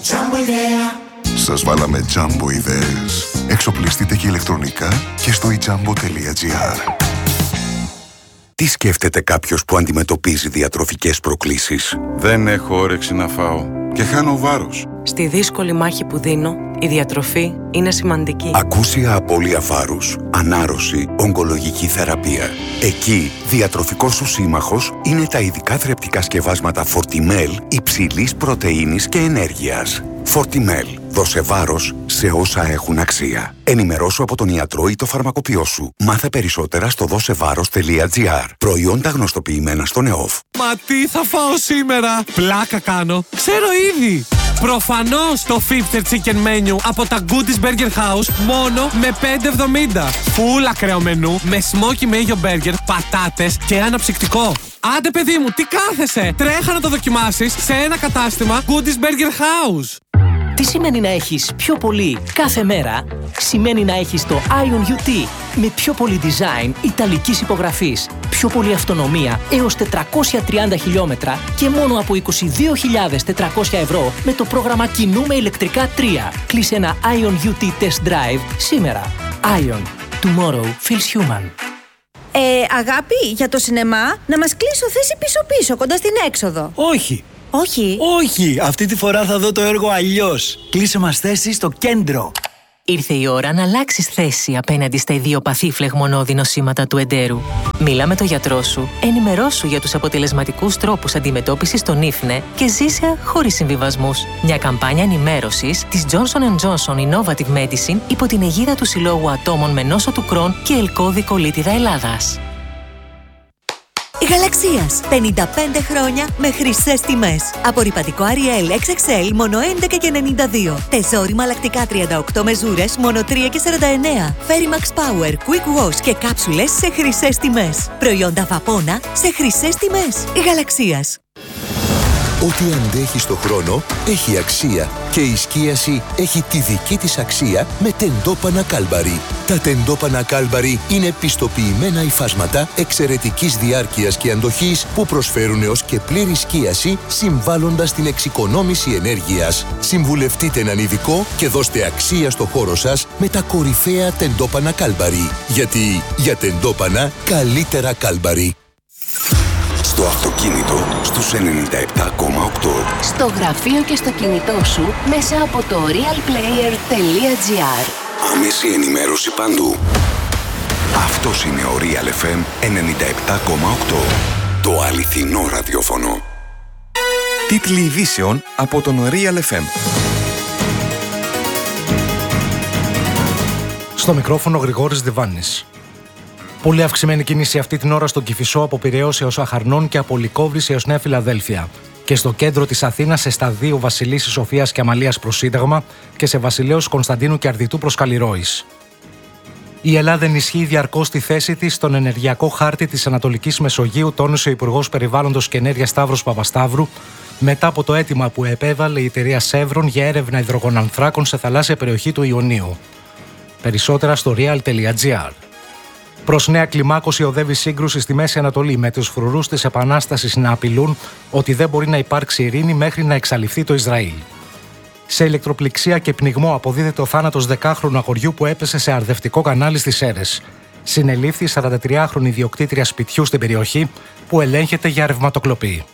Jumbo Idea. Σας βάλαμε Jumbo ιδέες. Εξοπλιστείτε και ηλεκτρονικά και στο ijambo.gr. Τι σκέφτεται κάποιος που αντιμετωπίζει διατροφικές προκλήσεις? Δεν έχω όρεξη να φάω και χάνω βάρος. Στη δύσκολη μάχη που δίνω, η διατροφή είναι σημαντική. Ακούσια απώλεια βάρους, ανάρρωση, ογκολογική θεραπεία. Εκεί, διατροφικός σου σύμμαχος είναι τα ειδικά θρεπτικά σκευάσματα Fortimel υψηλής πρωτεΐνης και ενέργειας. Fortimel. Δώσε βάρος σε όσα έχουν αξία. Ενημερώσου από τον ιατρό ή το φαρμακοποιό σου. Μάθε περισσότερα στο δώσεβάρος.gr. Προϊόντα γνωστοποιημένα στον ΕΟΦ. Μα τι θα φάω σήμερα? Πλάκα κάνω. Ξέρω ήδη. Προφανώς το 50 chicken menu από τα Goodies Burger House μόνο με 5,70. Φουλ ακραίο μενού με smoky mayo burger, πατάτες και αναψυκτικό. Άντε παιδί μου, τι κάθεσαι? Τρέχα να το δοκιμάσεις σε ένα κατάστημα Goodies Burger House. Τι σημαίνει να έχεις πιο πολύ κάθε μέρα? Σημαίνει να έχεις το Ion UT με πιο πολύ design ιταλικής υπογραφής, πιο πολύ αυτονομία έως 430 χιλιόμετρα και μόνο από 22.400 ευρώ με το πρόγραμμα Κινούμε ηλεκτρικά 3. Κλείσε ένα Ion UT Test Drive σήμερα. Ion. Tomorrow feels human. Αγάπη, για το σινεμά, να μας κλείσω θέση πίσω-πίσω, κοντά στην έξοδο. Όχι. Όχι. Όχι, αυτή τη φορά θα δω το έργο αλλιώς. Κλείσε μας θέση στο κέντρο. Ήρθε η ώρα να αλλάξεις θέση απέναντι στα ιδιοπαθή φλεγμονώδη νοσήματα του εντέρου. Μίλα με τον γιατρό σου, ενημερώσου για τους αποτελεσματικούς τρόπους αντιμετώπισης των ίφνε και ζήσε χωρίς συμβιβασμούς. Μια καμπάνια ενημέρωσης της Johnson & Johnson Innovative Medicine υπό την αιγίδα του Συλλόγου Ατόμων με νόσο του Κρόν και ελκώδη κολίτιδα Ελλάδας. Γαλαξίας. 55 χρόνια με χρυσές τιμές. Απορρυπαντικό Ariel XXL μόνο 11,92. Τεζόρι αλλακτικά 38 μεζούρες μόνο 3,49. Ferimax Power Quick Wash και κάψουλες σε χρυσές τιμές. Προϊόντα Βαπώνα σε χρυσές τιμές. Γαλαξίας. Ό,τι αντέχει στο χρόνο έχει αξία και η σκίαση έχει τη δική της αξία με τεντόπανα Κάλμπαρι. Τα τεντόπανα Κάλμπαρι είναι πιστοποιημένα υφάσματα εξαιρετικής διάρκειας και αντοχής που προσφέρουν έως και πλήρη σκίαση συμβάλλοντας την εξοικονόμηση ενέργειας. Συμβουλευτείτε έναν ειδικό και δώστε αξία στο χώρο σας με τα κορυφαία τεντόπανα Κάλμπαρι. Γιατί για τεντόπανα καλύτερα Κάλμπαρι. Στο αυτοκίνητο στους 97,8. Στο γραφείο και στο κινητό σου μέσα από το realplayer.gr. Άμεση ενημέρωση παντού. Αυτός είναι ο Real FM 97,8. Το αληθινό ραδιόφωνο. Τίτλοι ειδήσεων από τον Real FM. Στο μικρόφωνο Γρηγόρης Διβάνης. Πολύ αυξημένη κίνηση αυτή την ώρα στον Κηφισό από Πειραιώς έως Αχαρνών και από Λυκόβρηση έως Νέα Φιλαδέλφια. Και στο κέντρο της Αθήνας σε σταδίου Βασιλίσσης Σοφίας και Αμαλίας προς Σύνταγμα και σε Βασιλέως Κωνσταντίνου και Αρδιτού προς Καλλιρόης. Η Ελλάδα ενισχύει διαρκώς τη θέση της στον ενεργειακό χάρτη της Ανατολικής Μεσογείου, τόνισε ο Υπουργός Περιβάλλοντος και Ενέργειας Σταύρος Παπασταύρου, μετά από το αίτημα που επέβαλε η εταιρεία Σεύρον για έρευνα υδρογονανθράκων σε θαλάσσια περιοχή του Ιωνίου. Περισσότερα στο real.gr. Προς νέα κλιμάκωση οδεύει σύγκρουση στη Μέση Ανατολή, με τους φρουρούς της Επανάστασης να απειλούν ότι δεν μπορεί να υπάρξει ειρήνη μέχρι να εξαλειφθεί το Ισραήλ. Σε ηλεκτροπληξία και πνιγμό αποδίδεται ο θάνατος 10χρονου αγοριού που έπεσε σε αρδευτικό κανάλι στις Σέρρες. Συνελήφθη 43χρονη ιδιοκτήτρια σπιτιού στην περιοχή που ελέγχεται για ρευματοκλοπή.